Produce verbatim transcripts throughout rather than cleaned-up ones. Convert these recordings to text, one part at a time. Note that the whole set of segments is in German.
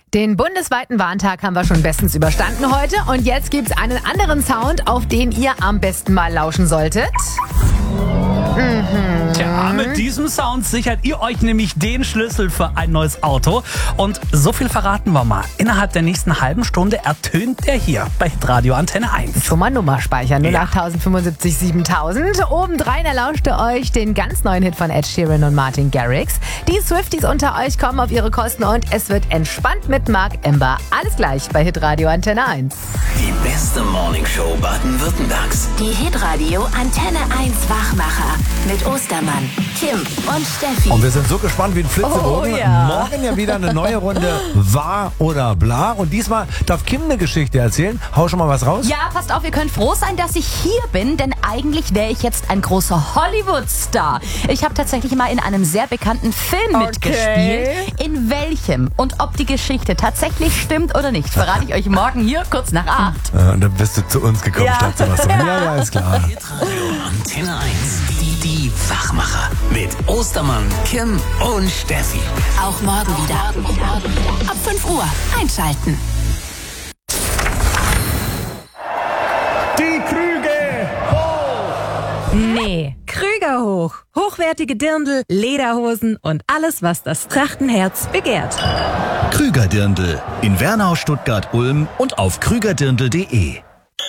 Den bundesweiten Warntag haben wir schon bestens überstanden heute. Und jetzt gibt's einen anderen Sound, auf den ihr am besten mal lauschen solltet. Mhm. Tja, mit diesem Sound sichert ihr euch nämlich den Schlüssel für ein neues Auto. Und so viel verraten wir mal. Innerhalb der nächsten halben Stunde ertönt der hier bei Hitradio Antenne eins. Schon mal Nummer speichern. null acht fünfundsiebzig siebentausend. Obendrein erlauscht ihr euch den ganz neuen Hit von Ed Sheeran und Martin Garrix. Die Swifties unter euch kommen auf ihre Kosten und es wird entspannt mit Mark Ember. Alles gleich bei Hitradio Antenne eins. Die beste Morningshow Baden-Württembergs. Die Hitradio Antenne eins Wachmacher mit Ostermann, Kim und Steffi. Und wir sind so gespannt wie ein Flitzebogen. Oh, ja. Morgen ja wieder eine neue Runde Wahr oder Bla. Und diesmal darf Kim eine Geschichte erzählen. Hau schon mal was raus. Ja, passt auf, ihr könnt froh sein, dass ich hier bin, denn eigentlich wäre ich jetzt ein großer Hollywood-Star. Ich habe tatsächlich mal in einem sehr bekannten Film Okay. mitgespielt. In welchem und ob die Geschichte tatsächlich stimmt oder nicht, verrate ich euch morgen hier kurz nach acht. Ja, und dann bist du zu uns gekommen, Ja. statt zu was. Ja, ja, ist klar. Hitradio Antenne eins. Die, die Wachmacher. Mit Ostermann, Kim und Steffi. Auch morgen wieder. Ab fünf Uhr einschalten. Die Krüge! Nee, Krüger hoch. Hochwertige Dirndl, Lederhosen und alles, was das Trachtenherz begehrt. Krüger-Dirndl in Wernau, Stuttgart, Ulm und auf krügerdirndl punkt de.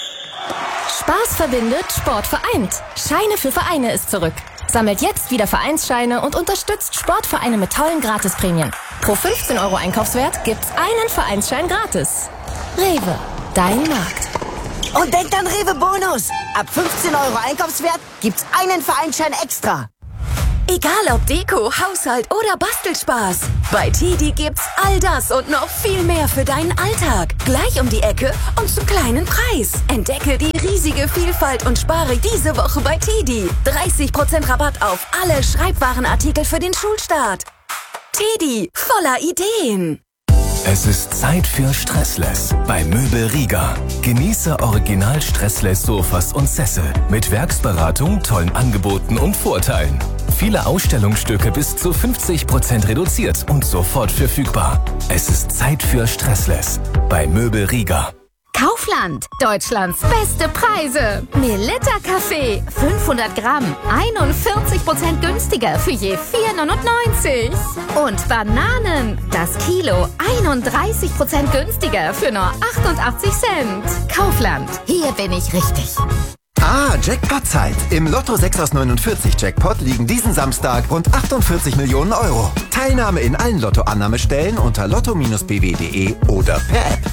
Spaß verbindet, Sport vereint. Scheine für Vereine ist zurück. Sammelt jetzt wieder Vereinsscheine und unterstützt Sportvereine mit tollen Gratisprämien. Pro fünfzehn Euro Einkaufswert gibt's einen Vereinsschein gratis. Rewe, dein Markt. Und denkt an Rewe Bonus. Ab fünfzehn Euro Einkaufswert gibt's einen Vereinsschein extra. Egal ob Deko, Haushalt oder Bastelspaß. Bei Tidi gibt's all das und noch viel mehr für deinen Alltag. Gleich um die Ecke und zum kleinen Preis. Entdecke die riesige Vielfalt und spare diese Woche bei Tidi. dreißig Prozent Rabatt auf alle Schreibwarenartikel für den Schulstart. Tidi, voller Ideen. Es ist Zeit für Stressless bei Möbel Rieger. Genieße original Stressless Sofas und Sessel mit Werksberatung, tollen Angeboten und Vorteilen. Viele Ausstellungsstücke bis zu fünfzig Prozent reduziert und sofort verfügbar. Es ist Zeit für Stressless bei Möbel Rieger. Kaufland, Deutschlands beste Preise. Melitta Kaffee, fünfhundert Gramm, einundvierzig Prozent günstiger für je vier neunundneunzig. Und Bananen, das Kilo, einunddreißig Prozent günstiger für nur achtundachtzig Cent. Kaufland, hier bin ich richtig. Ah, Jackpot-Zeit. Im Lotto sechs aus neunundvierzig Jackpot liegen diesen Samstag rund achtundvierzig Millionen Euro. Teilnahme in allen Lottoannahmestellen unter lotto Bindestrich b w punkt de oder per App.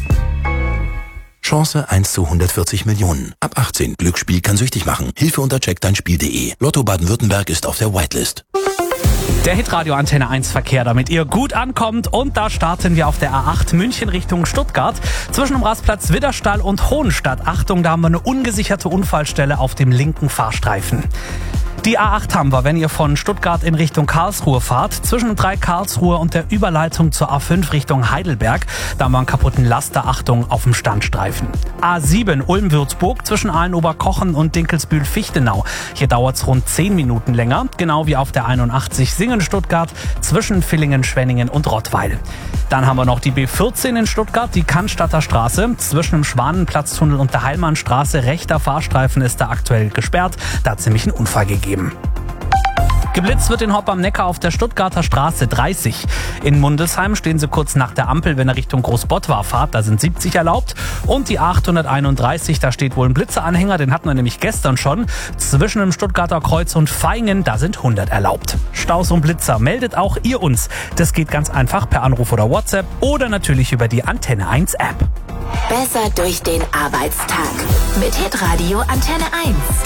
Chance eins zu hundertvierzig Millionen. Ab achtzehn. Glücksspiel kann süchtig machen. Hilfe unter check dein Spiel punkt de. Lotto Baden-Württemberg ist auf der Whitelist. Der Hitradio Antenne eins Verkehr, damit ihr gut ankommt. Und da starten wir auf der A acht München Richtung Stuttgart. Zwischen dem Rastplatz Widderstall und Hohenstadt. Achtung, da haben wir eine ungesicherte Unfallstelle auf dem linken Fahrstreifen. Die A acht haben wir, wenn ihr von Stuttgart in Richtung Karlsruhe fahrt. Zwischen drei Karlsruhe und der Überleitung zur A fünf Richtung Heidelberg. Da haben wir einen kaputten Laster. Achtung auf dem Standstreifen. A sieben Ulm-Würzburg zwischen Ahlenoberkochen und Dinkelsbühl-Fichtenau. Hier dauert es rund zehn Minuten länger. Genau wie auf der einundachtzig Singen-Stuttgart zwischen Villingen, Schwenningen und Rottweil. Dann haben wir noch die B vierzehn in Stuttgart, die Cannstatter Straße. Zwischen dem Schwanenplatztunnel und der Heilmannstraße. Rechter Fahrstreifen ist da aktuell gesperrt. Da hat es nämlich einen Unfall gegeben. Geblitzt wird in Hopp am Neckar auf der Stuttgarter Straße dreißig. In Mundelsheim stehen sie kurz nach der Ampel, wenn ihr Richtung Großbottwar fahrt. Da sind siebzig erlaubt. Und die achthunderteinunddreißig, da steht wohl ein Blitzeranhänger, den hatten wir nämlich gestern schon. Zwischen dem Stuttgarter Kreuz und Vaihingen, da sind hundert erlaubt. Staus und Blitzer, meldet auch ihr uns. Das geht ganz einfach per Anruf oder WhatsApp oder natürlich über die Antenne eins App. Besser durch den Arbeitstag. Mit Hitradio Antenne eins.